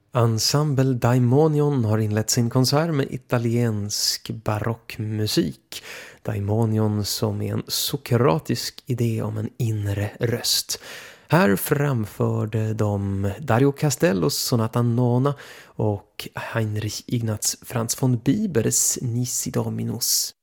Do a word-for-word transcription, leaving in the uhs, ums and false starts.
Ensemble Daimonion har inlett sin konsert med italiensk barockmusik. Daimonion som är en sokratisk idé om en inre röst. Här framförde de Dario Castellos Sonata Nona och Heinrich Ignaz Franz von Bibers Nisi Dominus.